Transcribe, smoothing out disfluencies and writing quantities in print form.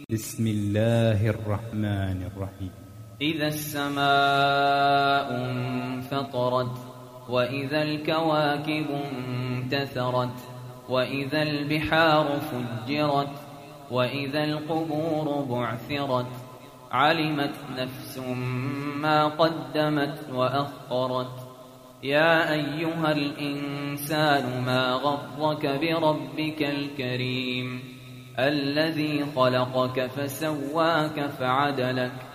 بسم الله الرحمن الرحيم. إذا السماء انفطرت، وإذا الكواكب انتثرت، وإذا البحار فجرت، وإذا القبور بعثرت، علمت نفس ما قدمت وأخرت. يا أيها الإنسان ما غرك بربك الكريم الذي خلقك فسواك فعدلك